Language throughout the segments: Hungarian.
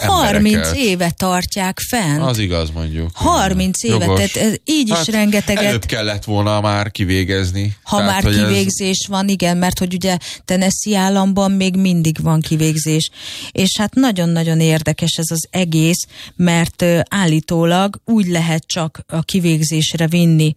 embereket. 30 éve tartják fent. Az igaz, mondjuk. 30 éve, tehát így is rengeteget. Előbb kellett volna már kivégezni. Ha tehát, már kivégzés van, igen, mert hogy ugye Tennessee államban még mindig van kivégzés. És hát nagyon-nagyon érdekes ez az egész, mert állítólag úgy lehet csak a kivégzésre vinni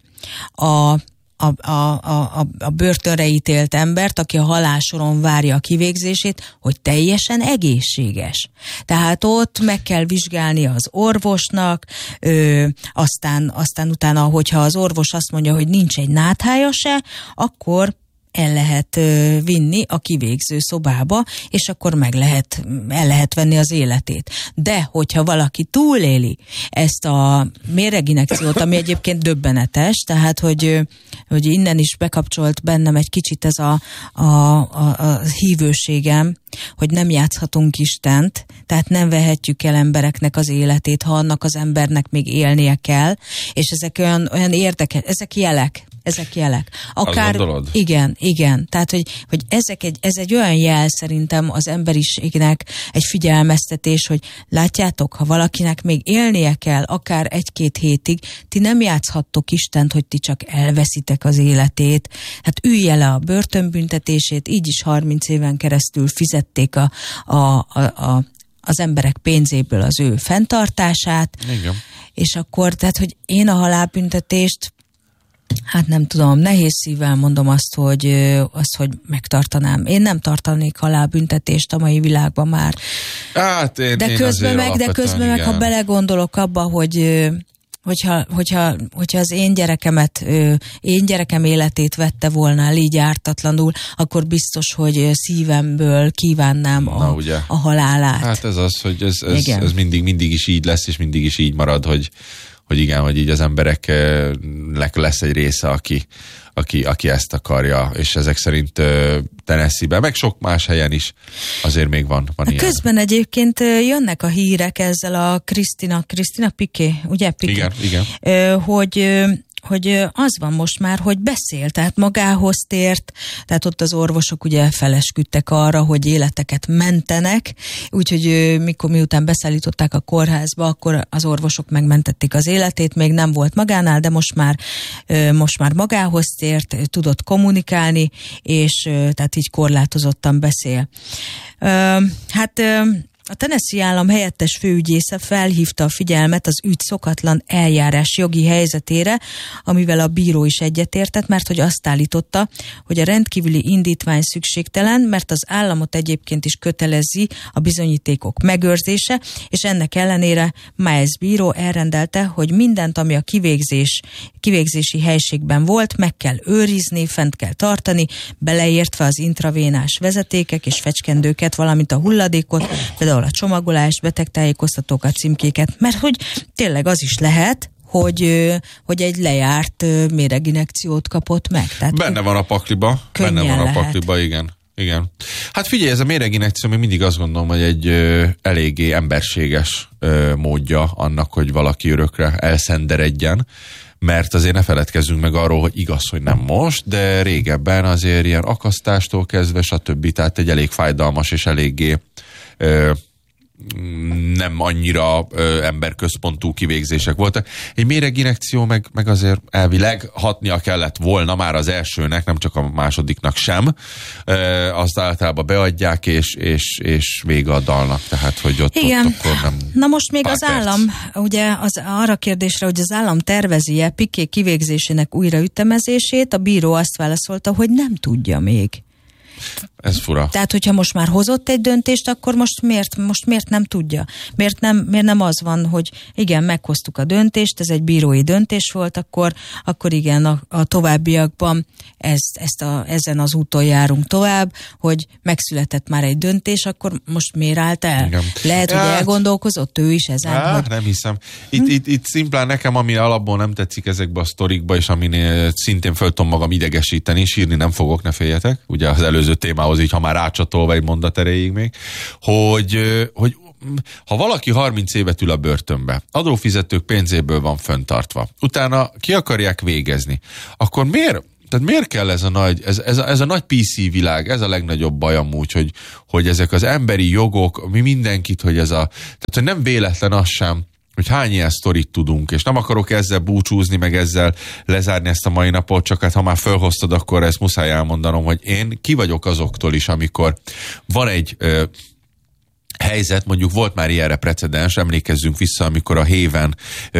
a börtönre ítélt embert, aki a halálsoron várja a kivégzését, hogy teljesen egészséges. Tehát ott meg kell vizsgálni az orvosnak, aztán utána, hogyha az orvos azt mondja, hogy nincs egy náthája se, akkor el lehet vinni a kivégző szobába, és akkor el lehet venni az életét. De, hogyha valaki túléli ezt a méreginjekciót, ami egyébként döbbenetes, tehát, hogy innen is bekapcsolt bennem egy kicsit ez a hívőségem, hogy nem játszhatunk Istent, tehát nem vehetjük el embereknek az életét, ha annak az embernek még élnie kell, és ezek olyan érdekes, ezek jelek. Akár, azt gondolod? Igen. Tehát, hogy ez egy olyan jel szerintem az emberiségnek, egy figyelmeztetés, hogy látjátok, ha valakinek még élnie kell, akár 1-2 hétig, ti nem játszhattok Istent, hogy ti csak elveszitek az életét. Hát ülje le a börtönbüntetését, így is 30 éven keresztül fizették az emberek pénzéből az ő fenntartását. Igen. És akkor, tehát, hogy én a halálbüntetést, hát nem tudom, nehéz szívvel mondom azt, hogy megtartanám. Én nem tartanék halálbüntetést a mai világban már. Hát de közben meg, ha belegondolok abba, hogyha az én gyerekem életét vette volna el így ártatlanul, akkor biztos, hogy szívemből kívánnám a halálát. Hát ez az, hogy ez mindig is így lesz, és mindig is így marad, hogy igen, hogy így az embereknek lesz egy része, aki ezt akarja, és ezek szerint Tennessee-ben, meg sok más helyen is azért még van ilyen. Közben egyébként jönnek a hírek ezzel a Christina Piqué, ugye Piqué? Igen. Hogy az van most már, hogy beszél, tehát magához tért, tehát ott az orvosok ugye felesküdtek arra, hogy életeket mentenek, úgyhogy miután beszállították a kórházba, akkor az orvosok megmentették az életét, még nem volt magánál, de most már magához tért, tudott kommunikálni, és tehát így korlátozottan beszél. A Tennessee állam helyettes főügyésze felhívta a figyelmet az ügy szokatlan eljárás jogi helyzetére, amivel a bíró is egyetértett, mert hogy azt állította, hogy a rendkívüli indítvány szükségtelen, mert az államot egyébként is kötelezi a bizonyítékok megőrzése, és ennek ellenére Miles bíró elrendelte, hogy mindent, ami a kivégzési helységben volt, meg kell őrizni, fent kell tartani, beleértve az intravénás vezetékek és fecskendőket, valamint a hulladékot, például a csomagolást, betegtájékoztatókat, címkéket, mert hogy tényleg az is lehet, hogy egy lejárt méreginjekciót kapott meg. Tehát benne van a pakliba, igen. Hát figyelj, ez a méreginjekció, még mindig azt gondolom, hogy egy eléggé emberséges módja annak, hogy valaki örökre elszenderedjen, mert azért ne feledkezzünk meg arról, hogy igaz, hogy nem most, de régebben azért ilyen akasztástól kezdve, stb. Tehát egy elég fájdalmas és eléggé nem annyira emberközpontú kivégzések voltak. Egy méreginjekció meg azért elvileg hatnia kellett volna már az elsőnek, nem csak a másodiknak sem. Azt általában beadják, és vége a dalnak. Tehát, hogy ott akkor nem... Na most még az állam, ugye arra kérdésre, hogy az állam tervezi-e Piqué kivégzésének újraütemezését, a bíró azt válaszolta, hogy nem tudja még. Ez fura. Tehát, hogyha most már hozott egy döntést, akkor most miért nem tudja? Miért nem az van, hogy igen, meghoztuk a döntést, ez egy bírói döntés volt, akkor igen, a továbbiakban ezen az úton járunk tovább, hogy megszületett már egy döntés, akkor most miért állt el? Igen. Lehet, hogy elgondolkozott ő is ezen, hogy... Nem hiszem. Itt szimplán nekem, ami alapból nem tetszik ezekbe a sztorikba, és aminél szintén föl tudom magam idegesíteni, sírni nem fogok, ne féljetek, ugye az előző témához így, ha már rácsatolva egy mondat erejéig még, hogy ha valaki 30 évet ül a börtönbe, adófizetők pénzéből van fenntartva, utána ki akarják végezni, akkor Tehát miért kell ez a nagy PC világ, ez a legnagyobb baj amúgy, hogy ezek az emberi jogok, mi mindenkit, tehát hogy nem véletlen az sem, hogy hány ilyen sztorit tudunk, és nem akarok ezzel búcsúzni, meg ezzel lezárni ezt a mai napot, csak hát ha már fölhoztad, akkor ezt muszáj elmondanom, hogy én ki vagyok azoktól is, amikor van egy helyzet, mondjuk volt már ilyenre precedens, emlékezzünk vissza, amikor a Héven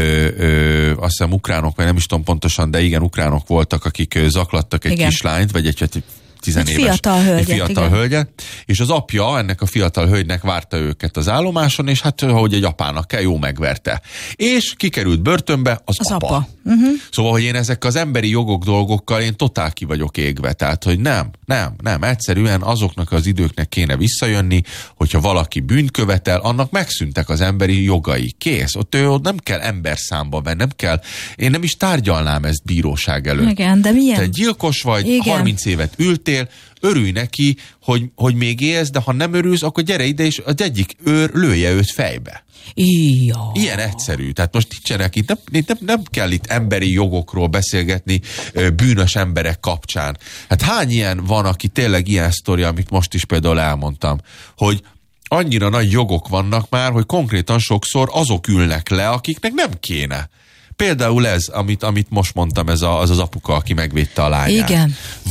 azt hiszem ukránok, vagy nem is tudom pontosan, de igen, ukránok voltak, akik zaklattak egy kislányt, vagy egy 10 éves fiatal hölgyet, és az apja ennek a fiatal hölgynek várta őket az állomáson, és hát ahogy egy apának kell, jó megverte. És kikerült börtönbe az apa. Szóval, hogy én ezek az emberi jogok dolgokkal én totál ki vagyok égve. Tehát, hogy nem, egyszerűen azoknak az időknek kéne visszajönni, hogyha valaki bűnt követel, annak megszűntek az emberi jogai. Kész. Ott nem kell emberszámba venni, nem kell, én nem is tárgyalnám ezt bíróság előtt. Igen, de milyen? Te gyilkos vagy, igen. 30 évet ültél, örülj neki, hogy még élsz, de ha nem örülsz, akkor gyere ide, és az egyik őr lője őt fejbe. Ja. Ilyen egyszerű. Tehát most nincsenek itt, nem kell itt emberi jogokról beszélgetni bűnös emberek kapcsán. Hát hány ilyen van, aki tényleg ilyen sztori, amit most is például elmondtam, hogy annyira nagy jogok vannak már, hogy konkrétan sokszor azok ülnek le, akiknek nem kéne. Például ez, amit most mondtam, ez az apuka, aki megvédte a lányát. Igen.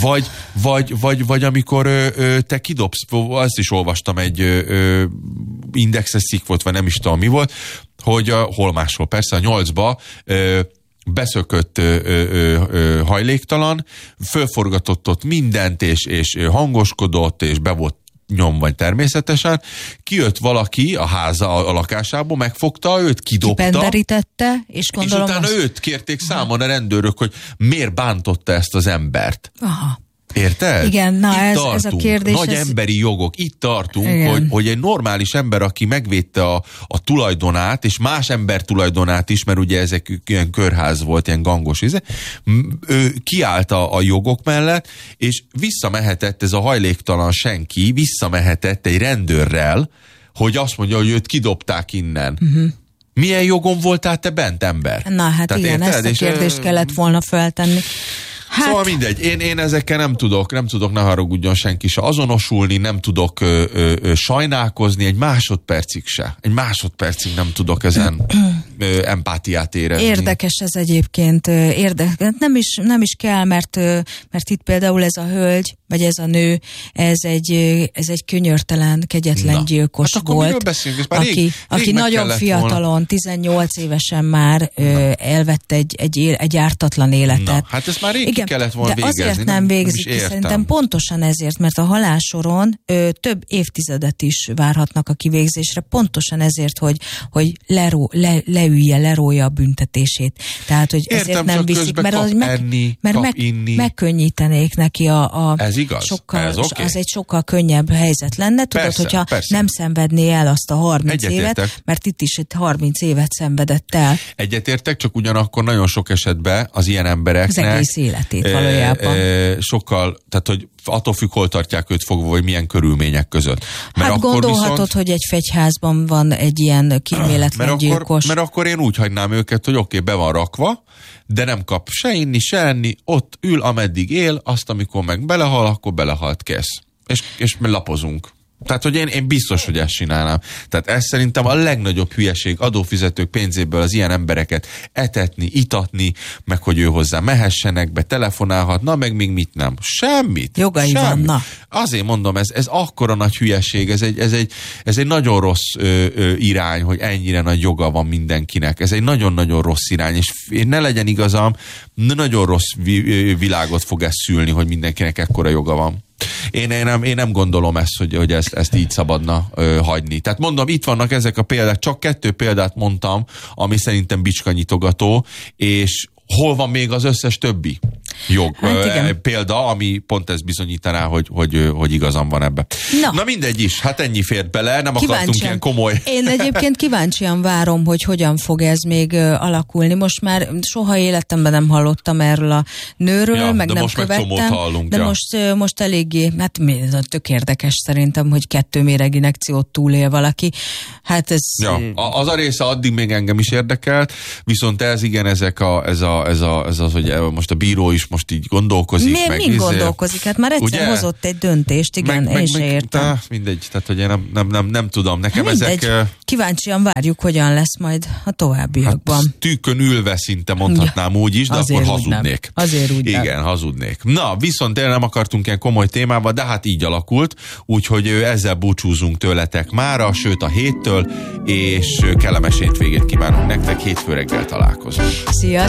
Vagy amikor te kidobsz, azt is olvastam, egy indexes cikk volt, vagy nem is tudom mi volt, hogy hol máshol, persze a 8-ba beszökött hajléktalan, fölforgatott ott mindent, és hangoskodott, és be volt nyomva természetesen, kijött valaki a lakásából, megfogta őt, kidobta. Kipenderítette, és gondolom... És utána őt kérték számon a rendőrök, hogy miért bántotta ezt az embert. Aha. Érted? Igen, na ez a kérdés. Nagy emberi jogok. Itt tartunk, hogy egy normális ember, aki megvédte a tulajdonát, és más ember tulajdonát is, mert ugye ezek ilyen körház volt, ilyen gangos íze, ő kiállt a jogok mellett, és visszamehetett ez a hajléktalan senki, visszamehetett egy rendőrrel, hogy azt mondja, hogy őt kidobták innen. Milyen jogon voltál te bent, ember? Na hát tehát igen, érted? Ezt a kérdést kellett volna feltenni. Hát... Szóval mindegy, én ezekkel nem tudok, ne haragudjon senki se azonosulni, nem tudok sajnálkozni, egy másodpercig nem tudok ezen empátiát érezni. Érdekes ez egyébként, nem is kell, mert itt például ez a hölgy, vagy ez a nő, ez egy könyörtelen, kegyetlen gyilkos volt, aki nagyon fiatalon, volna. 18 évesen már elvette egy ártatlan életet. Na, hát ezt már rég kellett volna de végezni. Azért nem végzik ki, szerintem pontosan ezért, mert a halálsoron több évtizedet is várhatnak a kivégzésre, pontosan ezért, hogy lerója a büntetését. Tehát, hogy ezért nem viszik, mert megkönnyítenék neki ez igaz, az egy sokkal könnyebb helyzet lenne. Tudod, hogyha nem szenvedné el azt a 30 évet, mert itt is 30 évet szenvedett el. Egyetértek, csak ugyanakkor nagyon sok esetben az ilyen embereknek az egész életét valójában. Sokkal, tehát hogy attól függ, hol tartják őt fogva, vagy milyen körülmények között. Mert hát gondolhatod, hogy egy fegyházban van egy ilyen kíméletlen gyilkos. Mert akkor én úgy hagynám őket, hogy oké, be van rakva, de nem kap se inni, se enni, ott ül, ameddig él, azt amikor meg belehal, akkor belehalt, kész. És lapozunk. Tehát, hogy én biztos, hogy ezt csinálnám. Tehát ez szerintem a legnagyobb hülyeség, adófizetők pénzéből az ilyen embereket etetni, itatni, meg hogy ő hozzá mehessenek, betelefonálhat, na meg még mit nem. Semmit. Jogai vannak. Azért mondom, ez akkora nagy hülyeség, ez egy nagyon rossz irány, hogy ennyire nagy joga van mindenkinek. Ez egy nagyon-nagyon rossz irány, és ne legyen igazam, nagyon rossz világot fog ez szülni, hogy mindenkinek ekkora joga van. Én nem gondolom ezt, hogy ezt így szabadna hagyni. Tehát mondom, itt vannak ezek a példák, csak 2 példát mondtam, ami szerintem bicskanyitogató, és hol van még az összes többi jog? Hát példa, ami pont ezt bizonyítaná, hogy igazam van ebbe. Na mindegy is, hát ennyi fért bele, nem akartunk ilyen komoly. Én egyébként kíváncsian várom, hogy hogyan fog ez még alakulni. Most már soha életemben nem hallottam erről a nőről, meg nem követtem. Hallunk, de most eléggé, hát tök érdekes szerintem, hogy 2 méreginjekciót túlél valaki. Hát ez... Ja, az a része addig még engem is érdekelt, viszont ez igen, ez az, hogy most a bíró is és most így gondolkozik. Mind gondolkozik? Hát már egyszer hozott egy döntést, igen, én se értem. Mindegy, tehát hogy én nem tudom. Nekem mindegy. ezek... Kíváncsian várjuk, hogyan lesz majd a továbbiakban. Hát, tűkön ülve szinte mondhatnám úgy is, de akkor hazudnék. Azért úgy nem. Igen, hazudnék. Na, viszont tényleg nem akartunk ilyen komoly témába, de hát így alakult, úgyhogy ezzel búcsúzunk tőletek mára, sőt a héttől, és kellemes hétvégét kívánunk nektek, hétfő reggel találkozunk. Szia!